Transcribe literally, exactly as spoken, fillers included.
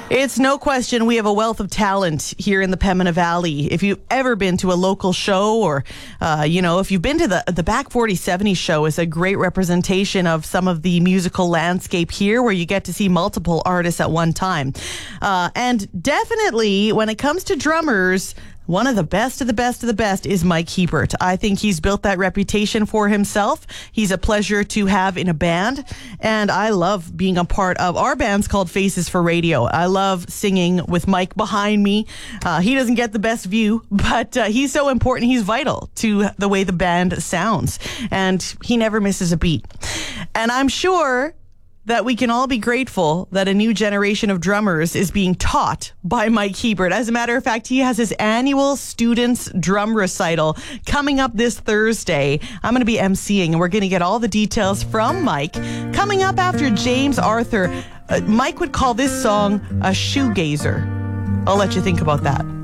It's no question we have a wealth of talent here in the Pembina Valley. If you've ever been to a local show or, uh, you know, if you've been to the the Back forty seventy show, is a great representation of some of the musical landscape here where you get to see multiple artists at one time. Uh, and definitely when it comes to drummers, one of the best of the best of the best is Mike Hebert. I think he's built that reputation for himself. He's a pleasure to have in a band, and I love being a part of our band's called Faces for Radio. I love singing with Mike behind me. Uh, he doesn't get the best view, but uh, he's so important. He's vital to the way the band sounds, and he never misses a beat. And I'm sure that we can all be grateful that a new generation of drummers is being taught by Mike Hebert. As a matter of fact, he has his annual Students Drum Recital coming up this Thursday. I'm going to be emceeing, and we're going to get all the details from Mike. Coming up after James Arthur, uh, Mike would call this song a shoegazer. I'll let you think about that.